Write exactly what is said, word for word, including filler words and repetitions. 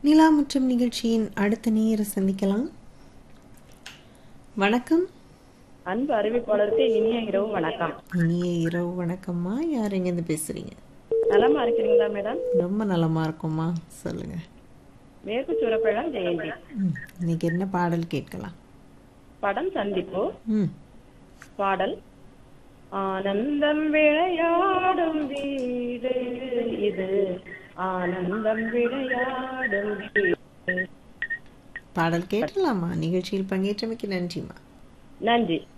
நிலா முற்றம் நிகழ்ச்சியின் அடுத்த நேர சந்திக்கலாம். வணக்கம். அன்பு அறிவிப்பாளருக்கு இனிய இரவு வணக்கம். இனிய இரவு வணக்கம்மா. யார் எங்கேருந்து பேசுறீங்க? நலமா இருக்கிறீங்களா மேடம்? ரொம்ப நலமா இருக்கும்மா, சொல்லுங்க. மேற்கு சூரப்பழம் ஜெயந்தி. ம், இன்னைக்கு என்ன பாடல் கேட்கலாம்? படம் சந்திப்பு. ம் பாடல் ஆனந்தம் விளையாடும் வீடு இது, ஆனந்தம் விளையாடும் வீடு. பாடல் கேட்கலாமா? நிகழ்ச்சியில் பங்கேற்றமைக்கு நன்றிம்மா. நன்றி.